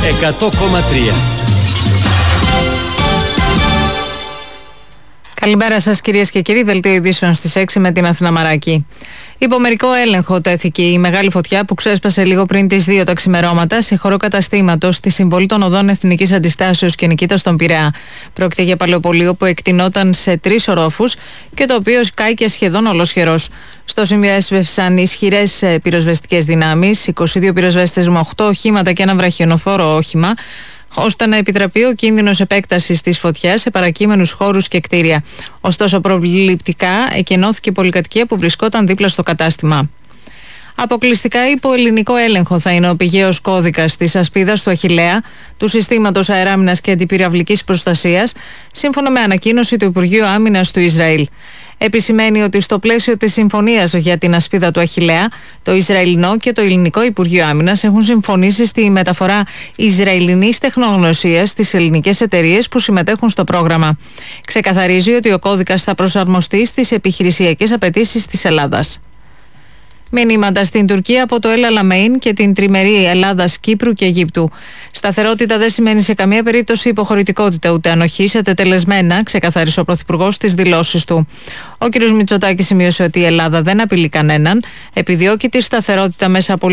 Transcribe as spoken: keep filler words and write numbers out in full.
εκατό κόμμα τρία. Καλημέρα σας κυρίες και κύριοι, δελτίο ειδήσεων στις έξι με την Αθηνά Μαράκη. Υπό μερικό έλεγχο τέθηκε η μεγάλη φωτιά που ξέσπασε λίγο πριν τις δύο τα ξημερώματα σε χώρο καταστήματος στη συμβολή των οδών Εθνικής Αντιστάσεως και Νικήτας στον Πειραιά. Πρόκειται για παλαιοπωλείο που εκτεινόταν σε τρεις ορόφους και το οποίο κάηκε σχεδόν ολοσχερός. Στο σημείο έσβευσαν ισχυρές πυροσβεστικές δυνάμεις, είκοσι δύο πυροσβέστες με οκτώ οχήματα και ένα βραχιονοφόρο όχημα, ώστε να επιτραπεί ο κίνδυνος επέκτασης της φωτιάς σε παρακείμενους χώρους και κτίρια. Ωστόσο, προληπτικά εκενώθηκε η πολυκατοικία που βρισκόταν δίπλα στο κατάστημα. Αποκλειστικά υπό ελληνικό έλεγχο θα είναι ο πηγαίος κώδικας της ασπίδας του Αχιλλέα, του συστήματος αεράμινας και αντιπυραυλικής προστασίας, σύμφωνα με ανακοίνωση του Υπουργείου Άμυνας του Ισραήλ. Επισημαίνει ότι στο πλαίσιο της συμφωνίας για την ασπίδα του Αχιλλέα, το Ισραηλινό και το Ελληνικό Υπουργείο Άμυνας έχουν συμφωνήσει στη μεταφορά Ισραηλινής τεχνογνωσίας στις ελληνικές εταιρείες που συμμετέχουν στο πρόγραμμα. Ξεκαθαρίζει ότι ο κώδικας θα προσαρμοστεί στις επιχειρησιακές απαιτήσεις της Ελλάδας. Μηνύματα στην Τουρκία από το El Alamein και την τριμερή Ελλάδας, Κύπρου και Αιγύπτου. Σταθερότητα δεν σημαίνει σε καμία περίπτωση υποχωρητικότητα ούτε ανοχή σε τετελεσμένα, ξεκαθάρισε ο Πρωθυπουργός στις δηλώσεις του. Ο κ. Μητσοτάκης σημείωσε ότι η Ελλάδα δεν απειλεί κανέναν, επιδιώκει τη σταθερότητα μέσα από